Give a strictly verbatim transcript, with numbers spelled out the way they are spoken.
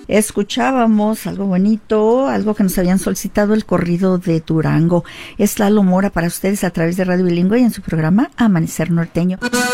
Escuchábamos algo bonito, algo que nos habían solicitado, el corrido de Durango. Es Lalo Mora para ustedes a través de Radio Bilingüe y en su programa Amanecer Norteño.